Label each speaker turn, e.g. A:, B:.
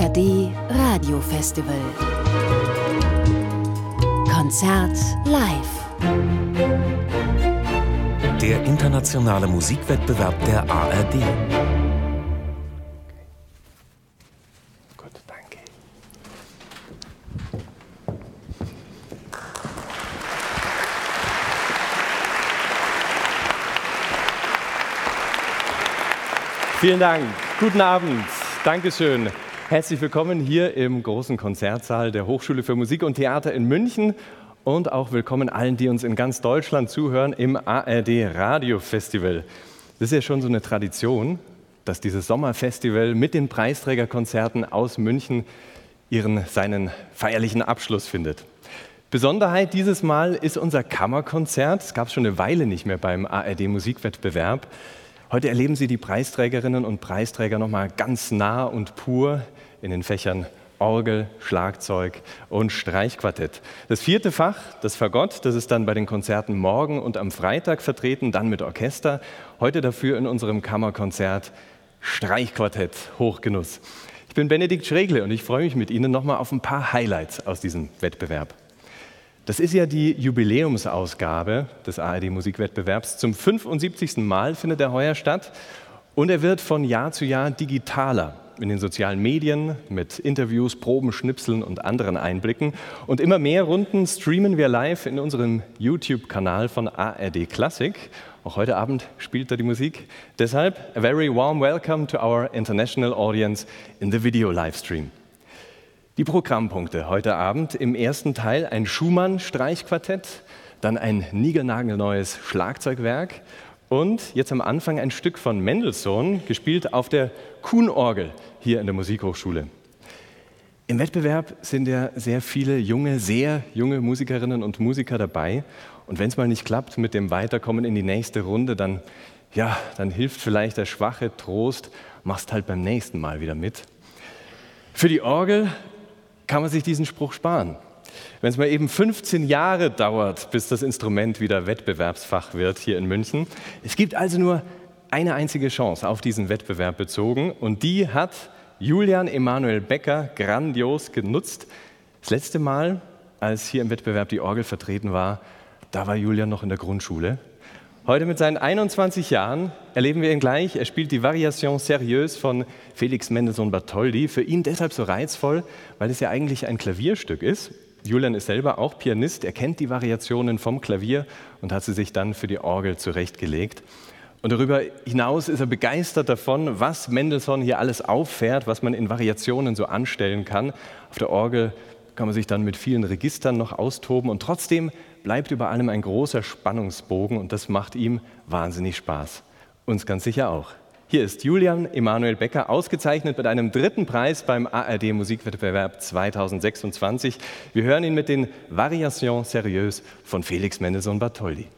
A: ARD Radio Festival. Konzert live.
B: Der internationale Musikwettbewerb der ARD.
C: Gut, danke. Vielen Dank. Guten Abend. Dankeschön. Herzlich willkommen hier im großen Konzertsaal der Hochschule für Musik und Theater in München und auch willkommen allen, die uns in ganz Deutschland zuhören im ARD Radio Festival. Das ist ja schon so eine Tradition, dass dieses Sommerfestival mit den Preisträgerkonzerten aus München seinen feierlichen Abschluss findet. Besonderheit dieses Mal ist unser Kammerkonzert. Es gab es schon eine Weile nicht mehr beim ARD Musikwettbewerb. Heute erleben Sie die Preisträgerinnen und Preisträger noch mal ganz nah und pur in den Fächern Orgel, Schlagzeug und Streichquartett. Das vierte Fach, das Fagott, das ist dann bei den Konzerten morgen und am Freitag vertreten, dann mit Orchester. Heute dafür in unserem Kammerkonzert Streichquartett, Hochgenuss. Ich bin Benedikt Schregle und ich freue mich mit Ihnen noch mal auf ein paar Highlights aus diesem Wettbewerb. Das ist ja die Jubiläumsausgabe des ARD Musikwettbewerbs. Zum 75. Mal findet er heuer statt und er wird von Jahr zu Jahr digitaler in den sozialen Medien mit Interviews, Proben, Schnipseln und anderen Einblicken. Und immer mehr Runden streamen wir live in unserem YouTube-Kanal von ARD Klassik. Auch heute Abend spielt er die Musik. Deshalb a very warm welcome to our international audience in the video livestream. Die Programmpunkte heute Abend: im ersten Teil ein Schumann-Streichquartett, dann ein niegelnagelneues Schlagzeugwerk und jetzt am Anfang ein Stück von Mendelssohn, gespielt auf der Kuhn-Orgel hier in der Musikhochschule. Im Wettbewerb sind ja sehr viele sehr junge Musikerinnen und Musiker dabei. Und wenn es mal nicht klappt mit dem Weiterkommen in die nächste Runde, dann hilft vielleicht der schwache Trost, machst halt beim nächsten Mal wieder mit. Für die Orgel kann man sich diesen Spruch sparen. Wenn es mal eben 15 Jahre dauert, bis das Instrument wieder Wettbewerbsfach wird hier in München. Es gibt also nur eine einzige Chance auf diesen Wettbewerb bezogen und die hat Julian Emanuel Becker grandios genutzt. Das letzte Mal, als hier im Wettbewerb die Orgel vertreten war, da war Julian noch in der Grundschule. Heute mit seinen 21 Jahren erleben wir ihn gleich. Er spielt die Variation Sérieuse von Felix Mendelssohn Bartholdy. Für ihn deshalb so reizvoll, weil es ja eigentlich ein Klavierstück ist. Julian ist selber auch Pianist. Er kennt die Variationen vom Klavier und hat sie sich dann für die Orgel zurechtgelegt. Und darüber hinaus ist er begeistert davon, was Mendelssohn hier alles auffährt, was man in Variationen so anstellen kann. Auf der Orgel kann man sich dann mit vielen Registern noch austoben und trotzdem bleibt über allem ein großer Spannungsbogen und das macht ihm wahnsinnig Spaß. Uns ganz sicher auch. Hier ist Julian Emanuel Becker, ausgezeichnet mit einem 3. Preis beim ARD Musikwettbewerb 2026. Wir hören ihn mit den Variations Sérieuses von Felix Mendelssohn Bartholdy.